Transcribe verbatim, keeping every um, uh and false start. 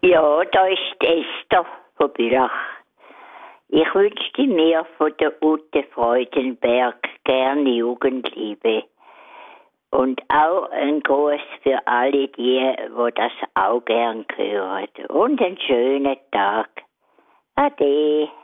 Ja, da ist die Esther von Bülach. Ich wünschte mir von der Ute Freudenberg gerne Jugendliebe. Und auch ein Gruß für alle die, wo das auch gern hören. Und einen schönen Tag. Ade.